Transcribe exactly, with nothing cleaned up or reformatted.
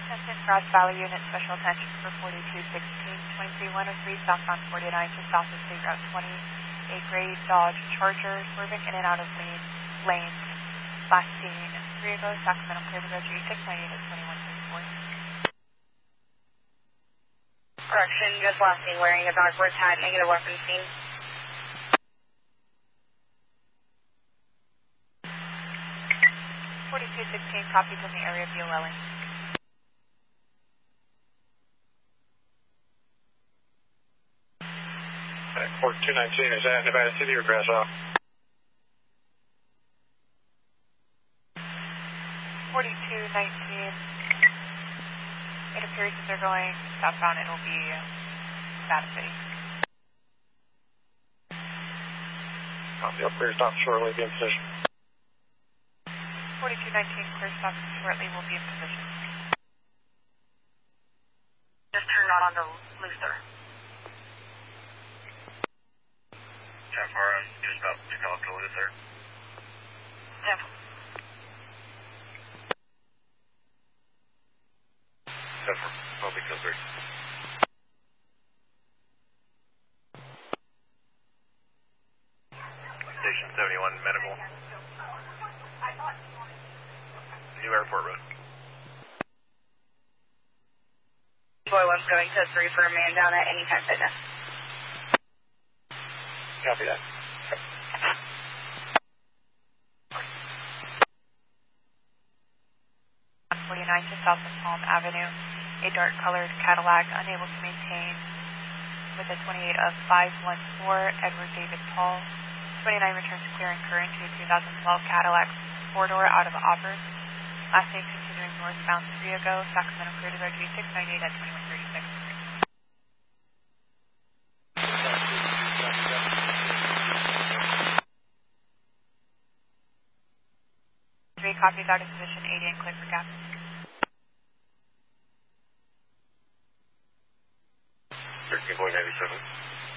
Attention Grass Valley Unit, special attention for forty-two sixteen, twenty-three one oh three, southbound forty-nine to south of State Route twenty. A gray Dodge Charger swerving in and out of lane, lanes. Last seen three ago, Sacramento clear to go G six ninety-eight at twenty-one fifty-four. Correction, just last seen wearing a backwards hat, negative weapon scene. forty-two sixteen, copies in the area of BOLing. forty-two nineteen, is that Nevada City or Grass Valley? forty-two nineteen, it appears that they're going southbound, it'll be Nevada City. Copy, up clear stop shortly, be in position. forty-two nineteen, clear stop shortly, will be in position. Just turned on onto Luther. Jeff Harlan, just about to come up to Luther. Jeff. Jeff, I'll be Kilbury. Station seventy-one, medical. New Airport Road. Boy one's going to three for a man down at Anytime Fitness. Copy that. forty-nine to south of Palm Avenue, a dark-colored Cadillac unable to maintain with a twenty-eight of five one four, Edward David Paul. twenty-nine returns clear and current to a two thousand twelve Cadillac four-door out of Auburn. Last name continuing northbound three ago, Sacramento clear to go G six ninety-eight at twenty-one thirty-six. Three copies out of position, eighty and clear for gap. thirteen point nine seven.